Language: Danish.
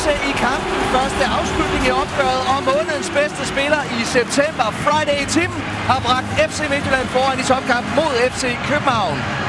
også i kampen. Første afslutning i opgøret, og månedens bedste spiller i september, Friday Tim, har bragt FC Midtjylland foran i topkampen mod FC København.